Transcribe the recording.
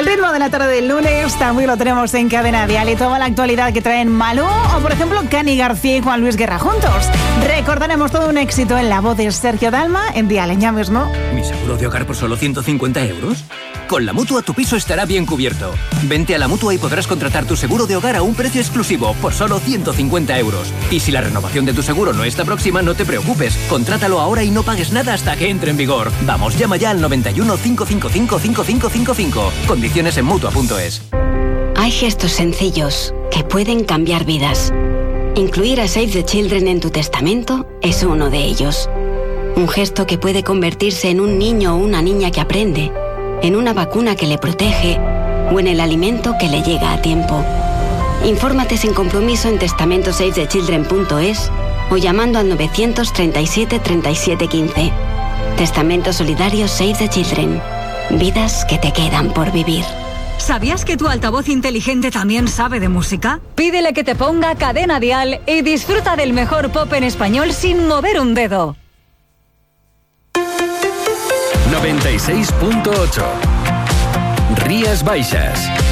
Ritmo de la tarde del lunes, también lo tenemos en Cadena Dial y toda la actualidad que traen Malú o, por ejemplo, Cani García y Juan Luis Guerra juntos. Recordaremos todo un éxito en la voz de Sergio Dalma en Dial ya mismo. ¿Mi seguro de hogar por solo 150 euros? Con la Mutua tu piso estará bien cubierto. Vente a la Mutua y podrás contratar tu seguro de hogar a un precio exclusivo por solo 150 euros. Y si la renovación de tu seguro no está próxima, no te preocupes. Contrátalo ahora y no pagues nada hasta que entre en vigor. Vamos, llama ya al 91 555 5555. Condiciones en Mutua.es. Hay gestos sencillos que pueden cambiar vidas. Incluir a Save the Children en tu testamento es uno de ellos. Un gesto que puede convertirse en un niño o una niña que aprende, en una vacuna que le protege o en el alimento que le llega a tiempo. Infórmate sin compromiso en testamentosavethechildren.es o llamando al 937 37 15. Testamento solidario Save the Children. Vidas que te quedan por vivir. ¿Sabías que tu altavoz inteligente también sabe de música? Pídele que te ponga Cadena Dial y disfruta del mejor pop en español sin mover un dedo. 96.8 Rías Baixas.